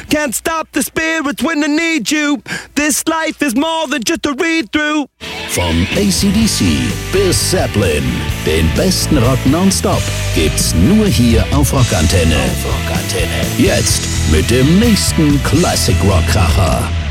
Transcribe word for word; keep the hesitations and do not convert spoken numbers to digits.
Can't stop the spirits when I need you. This life is more than just a read-through. Vom A C D C bis Zeppelin, den besten Rock nonstop gibt's nur hier auf Rockantenne. Auf Rockantenne. Jetzt mit dem nächsten Classic Rock Kracher.